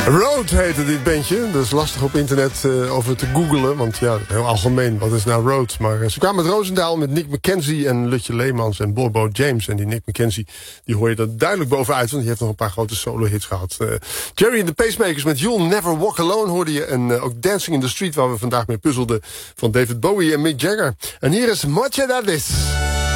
Road heette dit bandje. Dat is lastig op internet over te googlen. Want ja, heel algemeen, wat is nou Road? Maar ze kwamen met Roosendaal, met Nick McKenzie en Lutje Leemans en Bobo James. En die Nick McKenzie, die hoor je er duidelijk bovenuit. Want die heeft nog een paar grote solo-hits gehad. Jerry and the Pacemakers met You'll Never Walk Alone hoorde je. En ook Dancing in the Street, waar we vandaag mee puzzelden, van David Bowie en Mick Jagger. En hier is Mocha Dadis.